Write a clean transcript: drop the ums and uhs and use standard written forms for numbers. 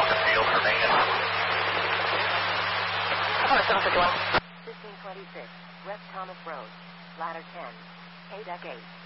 Falcon Field for maintenance. 1526, West Thomas Road, ladder 10, 8 deck 8.